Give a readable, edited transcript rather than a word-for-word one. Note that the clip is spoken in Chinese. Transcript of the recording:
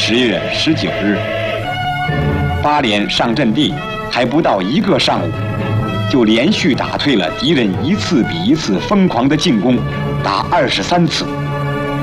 10月19日，8连上阵地还不到1个上午，就连续打退了敌人一次比一次疯狂的进攻，达23次。